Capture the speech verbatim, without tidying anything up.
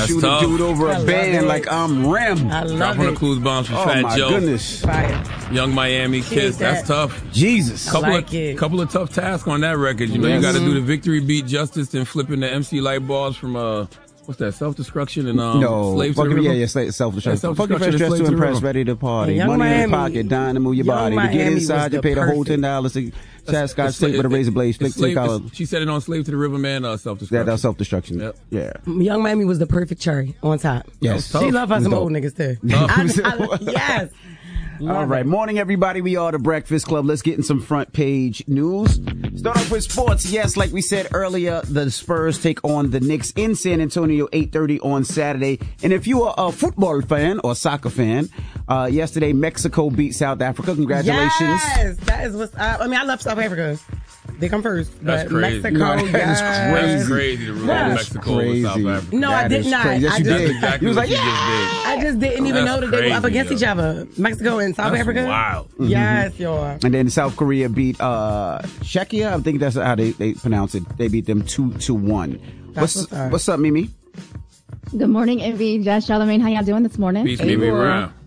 That's shoot tough. a dude over I a love band it. like I'm Rem. I love Drop on the it. clues bombs for Oh Fat my Joe. goodness. Fire. Young Miami Kiss. that. That's tough. Jesus. Couple like of it. couple of tough tasks on that record. You know, Yes. you got to do the victory beat justice, then flipping the M C light balls from uh, what's that? Self destruction and um, No, slave to the fucking, yeah, river. yeah, self destruction. Yeah, Fucking self-destruction fresh and dressed slave to to the impress, river. ready to party. Young Money in Miami- the pocket, dying to move your Young body. To get Miami inside, was you the pay the whole perfect- ten dollars. Chad Scott It's- stick with a it- razor blade, it's flick slave- take out. it's- She said it on Slave to the River Man, uh, self That destruction. that's self destruction. Yep. Yeah. Young Miami was the perfect cherry on top. Yes. Tough. She love her It was some dope. old niggas too. Tough. I, I, yes. All Love right, it. morning everybody. We are the Breakfast Club. Let's get in some front page news. Start off with sports. Yes, like we said earlier, the Spurs take on the Knicks in San Antonio, eight thirty on Saturday. And if you are a football fan or soccer fan, uh, yesterday Mexico beat South Africa. Congratulations. Yes, that is what's up. I mean, I love South Africa. They come first. That's But crazy. Mexico, No, that is yes. crazy. That's crazy to rule That is Mexico over crazy. South Africa. No, I That did is not. crazy. Yes, I you just, did. That's exactly You was what like, you yeah. just did. I just didn't even That's know that they were up crazy, against yo. each other. Mexico and South That's Africa. wild. Yes, y'all. And then South Korea beat uh, Czechia. I think that's how they, they pronounce it. They beat them two to one. What's what's up. what's up, Mimi? Good morning, Envy, Jess, Charlamagne. How y'all doing this morning? Peace, Mimi Abel. around.